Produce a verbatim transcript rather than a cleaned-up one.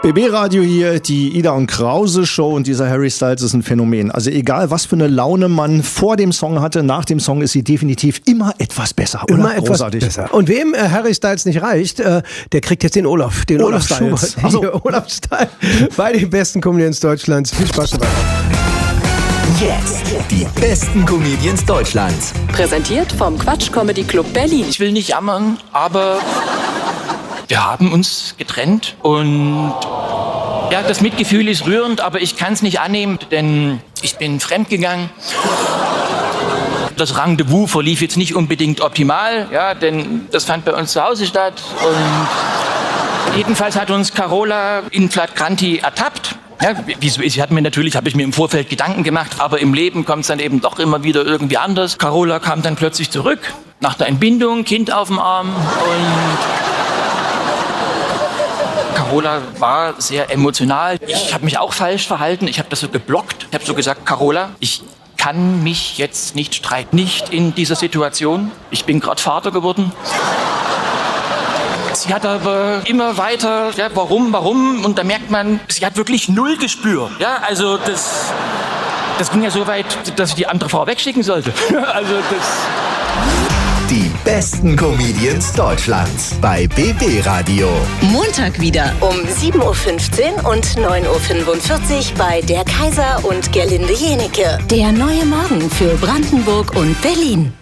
B B-Radio hier, die Ida und Krause Show, und dieser Harry Styles ist ein Phänomen. Also egal, was für eine Laune man vor dem Song hatte, nach dem Song ist sie definitiv immer etwas besser. Oder? Immer etwas Großartig. besser. Und wem äh, Harry Styles nicht reicht, äh, der kriegt jetzt den Olaf, den Olaf, Olaf Schubert. Also. Olaf Styles bei den besten Comedians Deutschlands. Viel Spaß dabei. Jetzt die besten Comedians Deutschlands. Präsentiert vom Quatsch Comedy Club Berlin. Ich will nicht jammern, aber wir haben uns getrennt und ja, das Mitgefühl ist rührend, aber ich kann es nicht annehmen, denn ich bin fremdgegangen. Das Rendezvous verlief jetzt nicht unbedingt optimal, ja, denn das fand bei uns zu Hause statt und jedenfalls hat uns Carola in flagranti ertappt. Ja, wieso ist, sie hat mir natürlich, habe ich mir im Vorfeld Gedanken gemacht, aber im Leben kommt es dann eben doch immer wieder irgendwie anders. Carola kam dann plötzlich zurück, nach der Entbindung, Kind auf dem Arm und Carola war sehr emotional. Ich habe mich auch falsch verhalten, ich habe das so geblockt. Ich habe so gesagt, Carola, ich kann mich jetzt nicht streiten, nicht in dieser Situation. Ich bin gerade Vater geworden. Sie hat aber immer weiter, ja, warum, warum? Und da merkt man, sie hat wirklich null Gespür. Ja, also das, das ging ja so weit, dass ich die andere Frau wegschicken sollte. Also das... Die besten Comedians Deutschlands bei B B-Radio. Montag wieder um sieben Uhr fünfzehn und neun Uhr fünfundvierzig bei der Kaiser und Gerlinde Jenecke. Der neue Morgen für Brandenburg und Berlin.